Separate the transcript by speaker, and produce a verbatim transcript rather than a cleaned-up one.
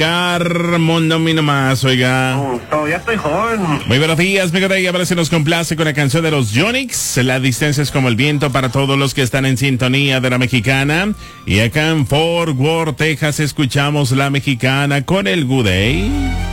Speaker 1: Mundo Mino Más, oiga.
Speaker 2: Oh, todavía estoy joven.
Speaker 1: Muy buenos días, mi y ahora se nos complace con la canción de los Yonix. La distancia es como el viento para todos los que están en sintonía de la Mexicana. Y acá en Fort Worth, Texas, escuchamos la Mexicana con el Good Day.